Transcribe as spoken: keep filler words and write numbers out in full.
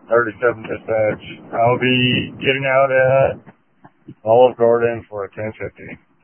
thirty-seven dispatch. I'll be getting out at Olive Garden for a ten fifty.